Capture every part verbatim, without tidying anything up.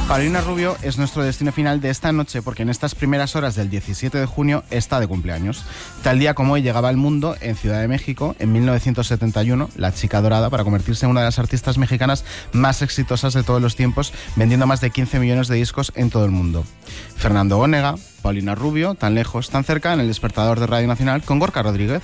Paulina Rubio es nuestro destino final de esta noche porque en estas primeras horas del diecisiete de junio está de cumpleaños. Tal día como hoy llegaba al mundo, en Ciudad de México, en mil novecientos setenta y uno, la chica dorada para convertirse en una de las artistas mexicanas más exitosas de todos los tiempos, vendiendo más de quince millones de discos en todo el mundo. Fernando Onega, Paulina Rubio, tan lejos, tan cerca, en el despertador de Radio Nacional con Gorka Rodríguez.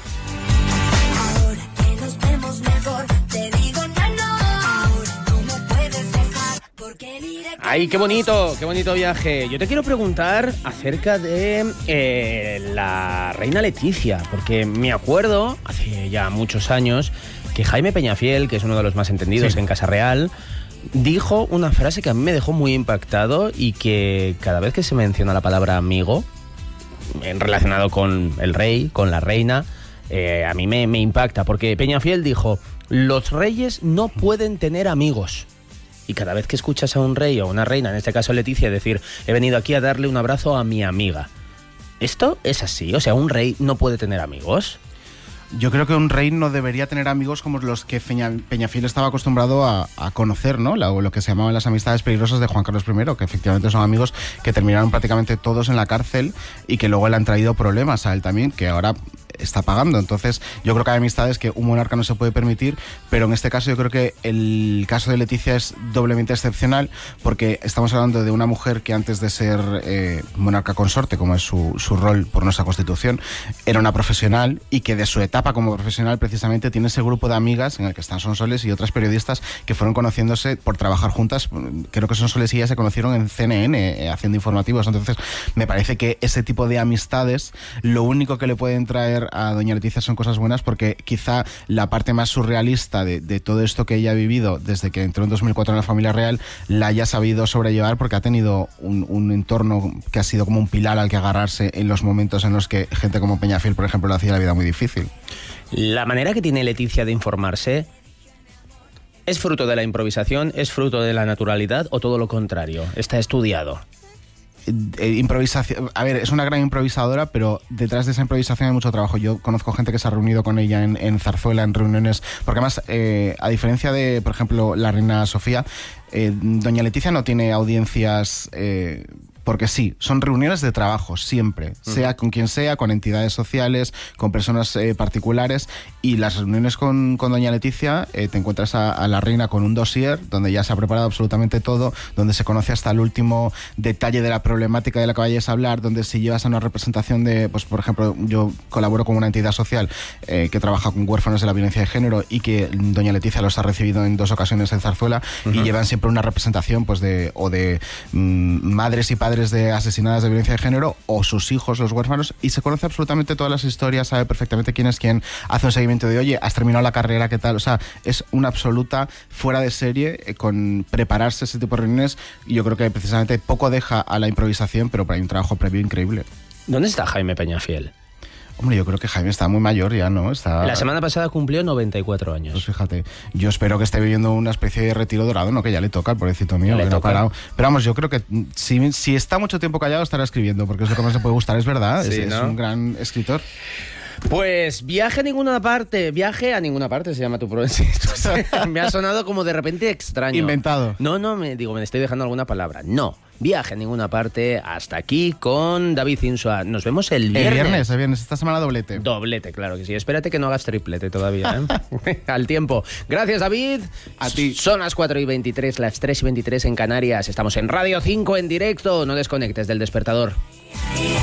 ¡Ay, qué bonito! ¡Qué bonito viaje! Yo te quiero preguntar acerca de eh, la reina Leticia, porque me acuerdo, hace ya muchos años, que Jaime Peñafiel, que es uno de los más entendidos sí. en Casa Real, dijo una frase que a mí me dejó muy impactado y que cada vez que se menciona la palabra amigo, en relacionado con el rey, con la reina, eh, a mí me, me impacta, porque Peñafiel dijo, los reyes no pueden tener amigos. Y cada vez que escuchas a un rey o una reina, en este caso Leticia, decir, he venido aquí a darle un abrazo a mi amiga. ¿Esto es así? O sea, ¿un rey no puede tener amigos? Yo creo que un rey no debería tener amigos como los que Peña, Peñafiel estaba acostumbrado a, a conocer, ¿no? Lo, lo que se llamaban las amistades peligrosas de Juan Carlos primero, que efectivamente son amigos que terminaron prácticamente todos en la cárcel y que luego le han traído problemas a él también, que ahora está pagando. Entonces yo creo que hay amistades que un monarca no se puede permitir, pero en este caso yo creo que el caso de Leticia es doblemente excepcional porque estamos hablando de una mujer que antes de ser eh, monarca consorte, como es su, su rol por nuestra Constitución, era una profesional y que de su etapa como profesional precisamente tiene ese grupo de amigas en el que están Sonsoles y otras periodistas que fueron conociéndose por trabajar juntas. Creo que Sonsoles y ella se conocieron en C N N eh, haciendo informativos. Entonces me parece que ese tipo de amistades lo único que le pueden traer a doña Leticia son cosas buenas, porque quizá la parte más surrealista de, de todo esto que ella ha vivido desde que entró en dos mil cuatro en la familia real la haya sabido sobrellevar, porque ha tenido un, un entorno que ha sido como un pilar al que agarrarse en los momentos en los que gente como Peñafiel, por ejemplo, le hacía la vida muy difícil. La manera que tiene Leticia de informarse, ¿es fruto de la improvisación, es fruto de la naturalidad o todo lo contrario? ¿Está estudiado? Eh, improvisación, a ver, es una gran improvisadora, pero detrás de esa improvisación hay mucho trabajo. Yo conozco gente que se ha reunido con ella en, en Zarzuela, en reuniones, porque además, eh, a diferencia de, por ejemplo, la reina Sofía, eh, doña Leticia no tiene audiencias eh, porque sí, son reuniones de trabajo siempre, uh-huh. sea con quien sea, con entidades sociales, con personas eh, particulares, y las reuniones con, con doña Leticia, eh, te encuentras a, a la reina con un dossier donde ya se ha preparado absolutamente todo, donde se conoce hasta el último detalle de la problemática de la que vayas a hablar, donde si llevas a una representación de, pues por ejemplo, yo colaboro con una entidad social eh, que trabaja con huérfanos de la violencia de género y que doña Leticia los ha recibido en dos ocasiones en Zarzuela, uh-huh. y llevan siempre una representación pues de o de mmm, madres y padres de asesinadas de violencia de género o sus hijos, los huérfanos, y se conoce absolutamente todas las historias, sabe perfectamente quién es quién, hace un seguimiento de, oye, has terminado la carrera, ¿qué tal? O sea, es una absoluta fuera de serie eh, con prepararse ese tipo de reuniones, y yo creo que precisamente poco deja a la improvisación, pero hay un trabajo previo increíble. ¿Dónde está Jaime Peñafiel? Hombre, yo creo que Jaime está muy mayor ya, ¿no? Está... La semana pasada cumplió noventa y cuatro años. Pues fíjate, yo espero que esté viviendo una especie de retiro dorado, ¿no? Que ya le toca, el pobrecito mío, le que toca. no ha parado. Pero vamos, yo creo que si, si está mucho tiempo callado estará escribiendo, porque es lo que más le puede gustar, es verdad, sí, es, ¿no? es un gran escritor. Pues viaje a ninguna parte, viaje a ninguna parte se llama tu programa. Me ha sonado como de repente extraño. Inventado. No, no, me digo, me estoy dejando alguna palabra. No, viaje a ninguna parte, hasta aquí con David Insua. Nos vemos el viernes. El viernes, el viernes, esta semana doblete. Doblete, claro que sí. Espérate que no hagas triplete todavía, ¿eh? Al tiempo. Gracias, David. A ti. Son las cuatro y veintitrés, las tres y veintitrés en Canarias. Estamos en Radio cinco en directo. No desconectes del despertador.